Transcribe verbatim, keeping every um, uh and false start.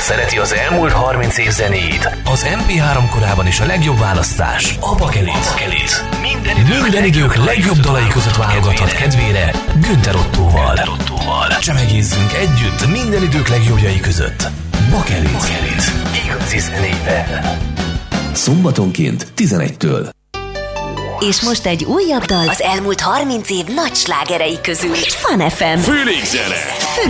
szereti az elmúlt harminc év zenéit, az em pé három korában is a legjobb választás a Bakelit. Minden idők, Minden idők legjobb dalai között válogathat kedvére Günther Ottóval. Csemegézzünk együtt minden idők legjobbjai között. Bakelit. Bakelit. Igazi zenével. Szombatonként tizenegytől. És most egy újabb dal az elmúlt harminc év nagy slágerei közül. Fun ef em. Főnix zene.